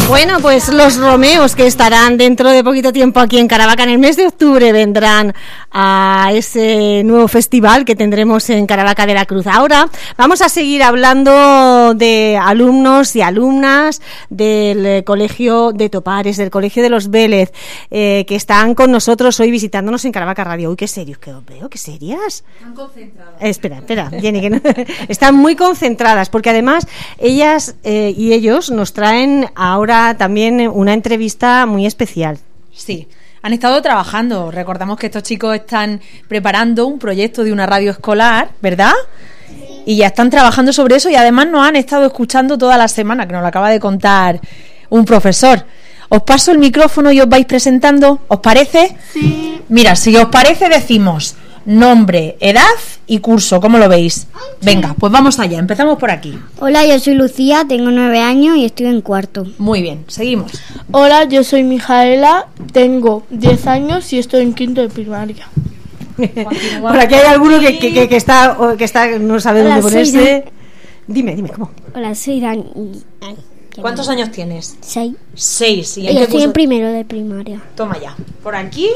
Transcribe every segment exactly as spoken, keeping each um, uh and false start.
Bueno, pues los Romeos, que estarán dentro de poquito tiempo aquí en Caravaca, en el mes de octubre vendrán a ese nuevo festival que tendremos en Caravaca de la Cruz. Ahora vamos a seguir hablando de alumnos y alumnas del Colegio de Topares, del Colegio de los Vélez, eh, que están con nosotros hoy visitándonos en Caravaca Radio. Uy, qué serios que os veo, qué serias. Están concentradas. Eh, espera, espera, Jenny, que no, están muy concentradas, porque además ellas eh, y ellos nos traen ahora también una entrevista muy especial. Sí, han estado trabajando. Recordamos que estos chicos están preparando un proyecto de una radio escolar, ¿verdad? Sí. Y ya están trabajando sobre eso y además nos han estado escuchando toda la semana, que nos lo acaba de contar un profesor. Os paso el micrófono y os vais presentando, ¿os parece? Sí. Mira, si os parece decimos nombre, edad y curso, ¿cómo lo veis? Venga, pues vamos allá, empezamos por aquí. Hola, yo soy Lucía, tengo nueve años y estoy en cuarto. Muy bien, seguimos. Hola, yo soy Mijaela, tengo diez años y estoy en quinto de primaria. Por aquí hay alguno que, que, que, que está que está no sabe Hola, dónde ponerse. Dan... Dime, dime, ¿cómo? Hola, soy Dan. ¿Cuántos años tienes? Seis. Seis. ¿Y en qué estoy curso? En primero de primaria. Toma ya. Por aquí.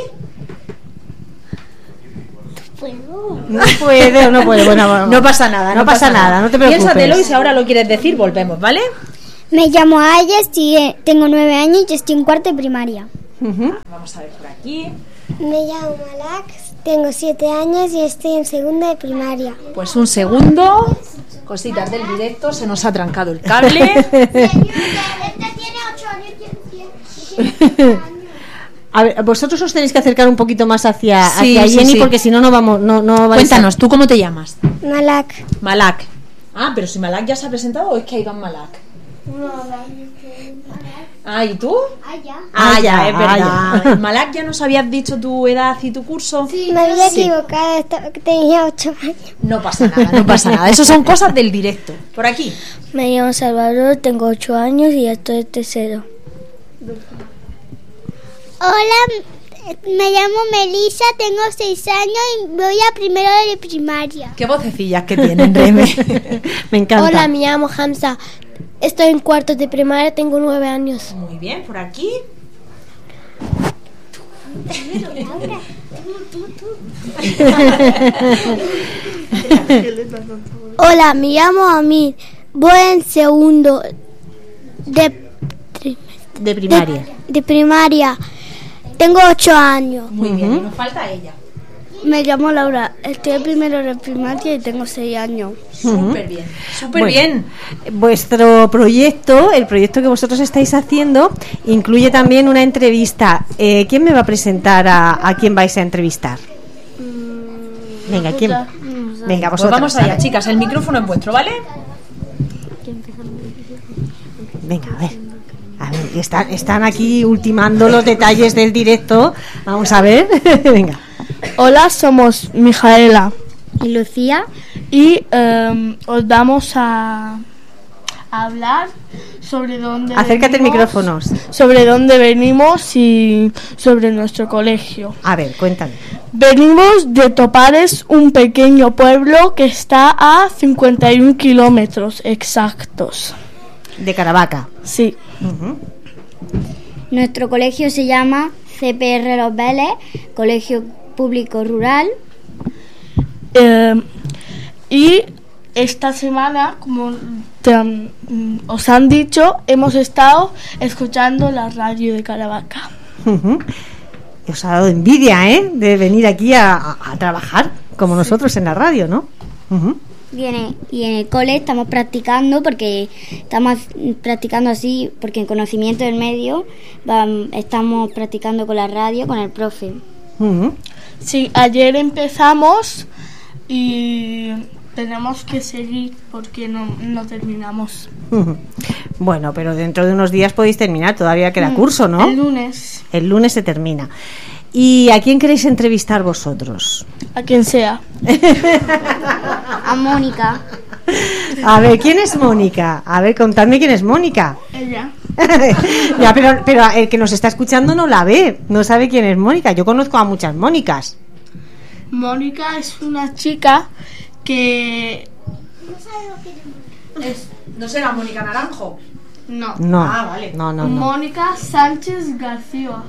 No puede, no puede. Bueno, bueno, no pasa nada, no, no pasa, pasa nada. nada, no te preocupes. Piénsatelo y si ahora lo quieres decir, volvemos, ¿vale? Me llamo Aya, estoy, tengo nueve años y estoy en cuarto de primaria. Uh-huh. Vamos a ver por aquí. Me llamo Malak, tengo siete años y estoy en segundo de primaria. Pues un segundo. Cositas del directo, se nos ha trancado el cable. Este tiene ocho años. A ver, vosotros os tenéis que acercar un poquito más hacia, sí, hacia sí, Jenny, sí. porque si no, no vamos. No, no Cuéntanos, ¿tú cómo te llamas? Malak. Malak. Ah, pero si Malak ya se ha presentado o es que ahí va Malak. No, Ah, ¿y tú? Ah, ya. Ah, ya, es verdad. Ah, ya. Malak, ¿ya nos habías dicho tu edad y tu curso? Sí, me había sí. equivocado, estaba, tenía ocho años. No pasa nada, no pasa nada. Eso son cosas del directo. Por aquí. Me llamo Salvador, tengo ocho años y estoy en tercero. Hola, me llamo Melissa, tengo seis años y voy a primero de primaria. Qué vocecillas que tienen, Reme. Me encanta. Hola, me llamo Hamza, estoy en cuarto de primaria, tengo nueve años. Muy bien, por aquí. Hola, me llamo Amir, voy en segundo de, de primaria. De, de primaria. Tengo ocho años. Muy bien, uh-huh. Nos falta ella. Me llamo Laura, estoy en primero de primaria y tengo seis años. Súper bien, súper bien. Vuestro proyecto, el proyecto que vosotros estáis haciendo, incluye también una entrevista. Eh, ¿Quién me va a presentar a, a quién vais a entrevistar? Mm, Venga, ¿quién? No Venga, vosotros. Pues vamos allá, chicas, el micrófono es vuestro, ¿vale? Venga, a ver. A ver, están, están aquí ultimando los detalles del directo. Vamos a ver. Venga. Hola, somos Mijaela y Lucía y um, os vamos a, a hablar sobre dónde Acércate venimos, el micrófono. sobre dónde venimos y sobre nuestro colegio. A ver, cuéntame. Venimos de Topares, un pequeño pueblo que está a cincuenta y un kilómetros exactos. De Caravaca. Sí. Uh-huh. Nuestro colegio se llama C P R Los Vélez, Colegio Público Rural. Eh, y esta semana, como te, um, os han dicho, hemos estado escuchando la radio de Caravaca. Uh-huh. Os ha dado envidia, ¿eh? De venir aquí a, a, a trabajar como nosotros en la radio, ¿no? Uh-huh. Y en, el, y en el cole estamos practicando, porque estamos practicando así, porque en conocimiento del medio va, estamos practicando con la radio, con el profe. Uh-huh. Sí, ayer empezamos y tenemos que seguir porque no, no terminamos. Uh-huh. Bueno, pero dentro de unos días podéis terminar, todavía queda curso, ¿no? El lunes. El lunes se termina. ¿Y a quién queréis entrevistar vosotros? A quien sea. A Mónica. A ver, ¿quién es Mónica? A ver, contadme quién es Mónica. Ella. Ya, pero, pero el que nos está escuchando no la ve, no sabe quién es Mónica. Yo conozco a muchas Mónicas. Mónica es una chica que... Es, ¿no será Mónica Naranjo? No. No, Ah, vale. no, no, no. Mónica Sánchez García.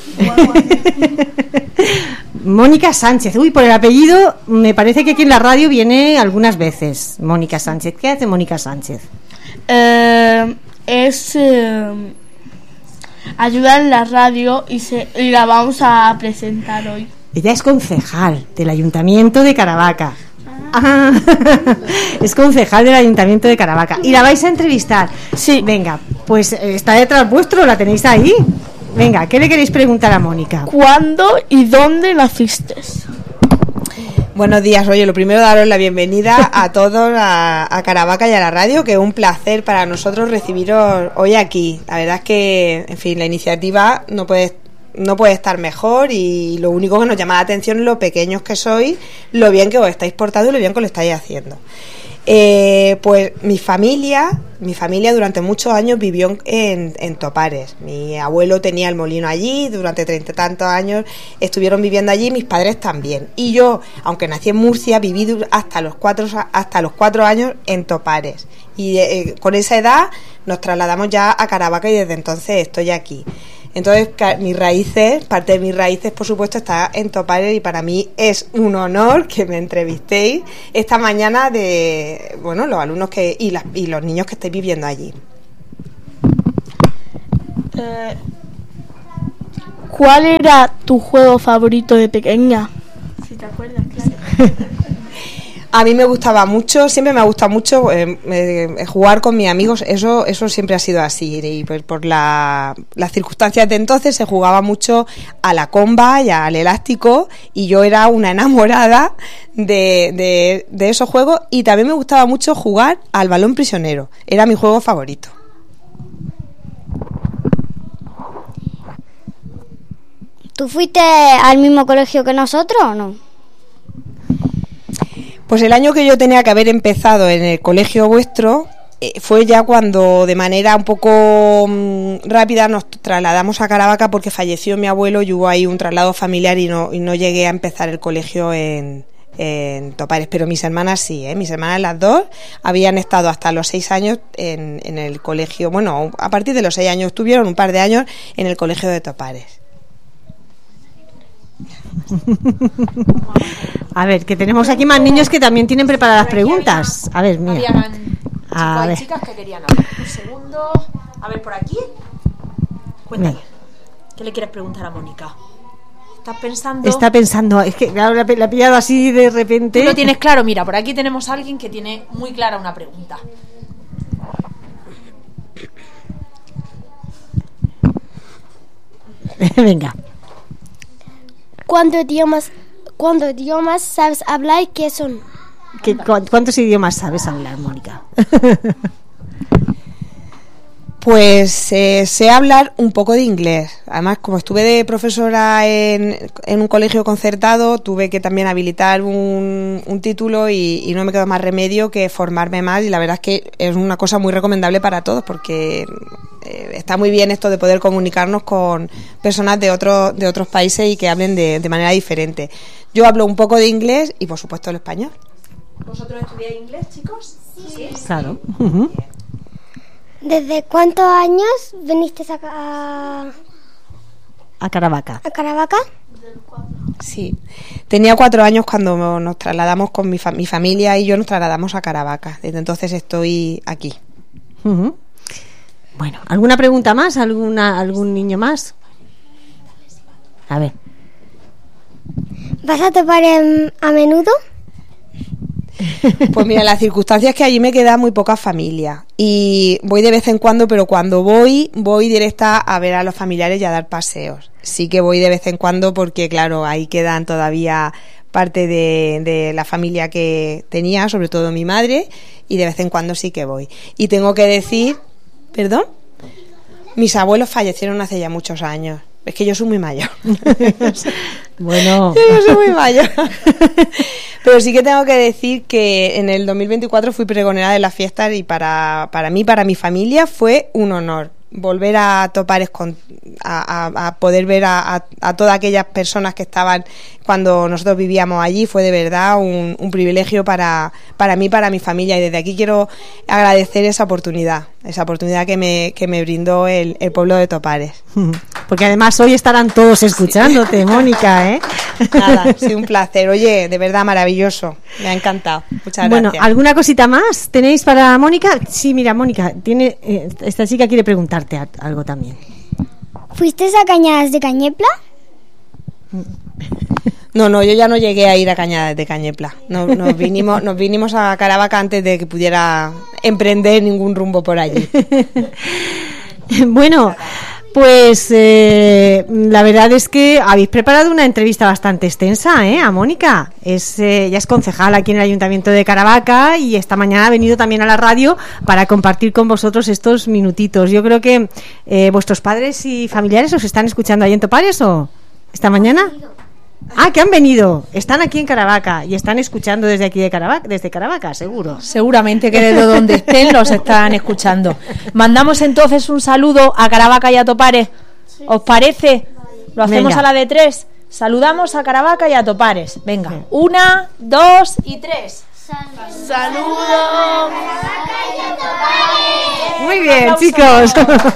Mónica Sánchez. Uy, por el apellido me parece que aquí en la radio viene algunas veces. Mónica Sánchez. ¿Qué hace Mónica Sánchez? Eh, es eh, ayuda en la radio y, se, y la vamos a presentar hoy. Ella es concejal del Ayuntamiento de Caravaca. Ah, es concejal del Ayuntamiento de Caravaca. ¿Y la vais a entrevistar? Sí. Venga, pues eh, está detrás vuestro, la tenéis ahí. Venga, ¿qué le queréis preguntar a Mónica? ¿Cuándo y dónde naciste? Buenos días, oye, lo primero daros la bienvenida a todos a, a Caravaca y a la radio, que es un placer para nosotros recibiros hoy aquí. La verdad es que, en fin, la iniciativa no puede, no puede estar mejor y lo único que nos llama la atención es lo pequeños que sois, lo bien que os estáis portando y lo bien que lo estáis haciendo. Eh, pues mi familia, mi familia durante muchos años vivió en, en Topares. Mi abuelo tenía el molino allí, durante treinta y tantos años estuvieron viviendo allí, mis padres también. Y yo, aunque nací en Murcia, viví hasta los cuatro, hasta los cuatro años en Topares. Y eh, con esa edad nos trasladamos ya a Caravaca y desde entonces estoy aquí. Entonces, mis raíces, parte de mis raíces, por supuesto, está en Topares y para mí es un honor que me entrevistéis esta mañana de, bueno, los alumnos que y, las, y los niños que estáis viviendo allí. Eh, ¿Cuál era tu juego favorito de pequeña? Si te acuerdas, claro. A mí me gustaba mucho, siempre me ha gustado mucho eh, eh, jugar con mis amigos, eso eso siempre ha sido así, y por, por la, las circunstancias de entonces se jugaba mucho a la comba y al elástico, y yo era una enamorada de, de, de esos juegos, y también me gustaba mucho jugar al balón prisionero, era mi juego favorito. ¿Tú fuiste al mismo colegio que nosotros o no? Pues el año que yo tenía que haber empezado en el colegio vuestro eh, fue ya cuando de manera un poco mmm, rápida nos trasladamos a Caravaca porque falleció mi abuelo y hubo ahí un traslado familiar y no, y no llegué a empezar el colegio en, en Topares, pero mis hermanas sí, ¿eh? Mis hermanas las dos habían estado hasta los seis años en, en el colegio, bueno, a partir de los seis años estuvieron un par de años en el colegio de Topares. A ver, que tenemos aquí más niños que también tienen preparadas preguntas. A ver, mira. Habían chicos A y ver. chicas que querían hablar. Un segundo. A ver, por aquí. Cuéntame. ¿Qué le quieres preguntar a Mónica? ¿Estás pensando? Está pensando, es que claro, la ha pillado así de repente. ¿Tú lo tienes claro? Mira, por aquí tenemos a alguien que tiene muy clara una pregunta. Venga. ¿Cuántos idiomas, cuántos idiomas sabes hablar y qué son? ¿Qué, cu- ¿Cuántos idiomas sabes hablar, Mónica? Pues eh, sé hablar un poco de inglés. Además, como estuve de profesora en, en un colegio concertado, tuve que también habilitar un, un título y, y no me quedó más remedio que formarme más. Y la verdad es que es una cosa muy recomendable para todos porque eh, está muy bien esto de poder comunicarnos con personas de, otro, de otros países y que hablen de, de manera diferente. Yo hablo un poco de inglés y, por supuesto, el español. ¿Vosotros estudiáis inglés, chicos? Sí. Claro. Uh-huh. ¿Desde cuántos años viniste a, a, A Caravaca. a Caravaca? Sí, tenía cuatro años cuando nos trasladamos con mi, fa- mi familia y yo nos trasladamos a Caravaca. Desde entonces estoy aquí. Uh-huh. Bueno, ¿alguna pregunta más? ¿Alguna, ¿Algún niño más? A ver. ¿Vas a topar en- a menudo? Pues mira, las circunstancias es que allí me queda muy poca familia y voy de vez en cuando, pero cuando voy, voy directa a ver a los familiares y a dar paseos. Sí que voy de vez en cuando porque, claro, ahí quedan todavía parte de, de la familia que tenía, sobre todo mi madre, y de vez en cuando sí que voy. Y tengo que decir, ¿perdón? Mis abuelos fallecieron hace ya muchos años. Es que yo soy muy mayor. Bueno. Yo soy muy mayor. Pero sí que tengo que decir que en el dos mil veinticuatro fui pregonera de las fiestas y para, para mí, para mi familia, fue un honor. volver a Topares, con, a, a, a poder ver a, a, a todas aquellas personas que estaban cuando nosotros vivíamos allí, fue de verdad un, un privilegio para, para mí, para mi familia, y desde aquí quiero agradecer esa oportunidad, esa oportunidad que me, que me brindó el, el pueblo de Topares. Porque además hoy estarán todos escuchándote, sí. Mónica, ¿eh? Nada, ha sido un placer. Oye, de verdad maravilloso, me ha encantado. Muchas bueno, gracias. ¿alguna cosita más tenéis para Mónica? Sí, mira, Mónica, tiene eh, esta chica quiere preguntarte a, algo también. ¿Fuiste a Cañadas de Cañepla? No, no, yo ya no llegué a ir a Cañadas de Cañepla. No, nos vinimos, nos vinimos a Caravaca antes de que pudiera emprender ningún rumbo por allí. Bueno, pues eh, la verdad es que habéis preparado una entrevista bastante extensa, ¿eh? A Mónica. Es, eh, ya es concejal aquí en el Ayuntamiento de Caravaca y esta mañana ha venido también a la radio para compartir con vosotros estos minutitos. Yo creo que eh, vuestros padres y familiares os están escuchando ahí en Topares, ¿o esta mañana? Ah, que han venido, están aquí en Caravaca y están escuchando desde aquí de Caravaca, desde Caravaca, seguro. Seguramente que desde donde estén los están escuchando. Mandamos entonces un saludo a Caravaca y a Topares. ¿Os parece? Lo hacemos Venga. A la de tres. Saludamos a Caravaca y a Topares. Venga, sí. Una, dos y tres. Saludos. Saludos. Muy bien, chicos.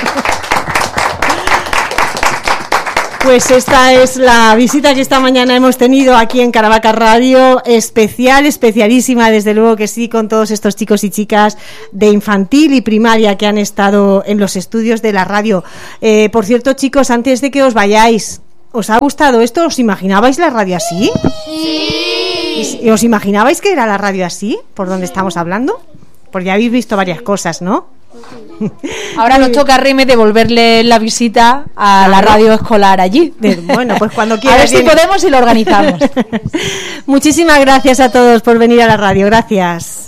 Pues esta es la visita que esta mañana hemos tenido aquí en Caravaca Radio, especial, especialísima, desde luego que sí, con todos estos chicos y chicas de infantil y primaria que han estado en los estudios de la radio. Eh, por cierto, chicos, antes de que os vayáis, ¿os ha gustado esto? ¿Os imaginabais la radio así? Sí. ¿Y os imaginabais que era la radio así, por donde estamos hablando? Porque ya habéis visto varias cosas, ¿no? Ahora nos toca a Reme devolverle la visita a la radio escolar allí. Bueno, pues cuando quieras. A ver si podemos y lo organizamos. Muchísimas gracias a todos por venir a la radio. Gracias.